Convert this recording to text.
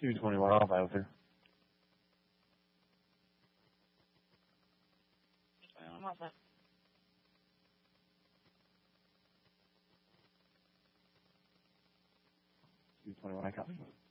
221 off out there. I'm off that. 221, I copy.